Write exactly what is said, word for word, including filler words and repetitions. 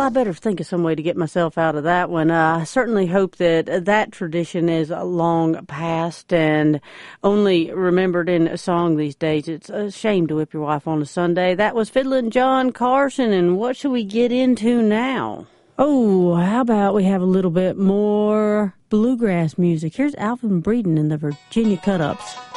I better think of some way to get myself out of that one. Uh, I certainly hope that that tradition is long past and only remembered in a song these days. It's a shame to whip your wife on a Sunday. That was Fiddlin' John Carson, and what should we get into now? Oh, how about we have a little bit more bluegrass music? Here's Alvin Breeden and the Virginia Cut-Ups.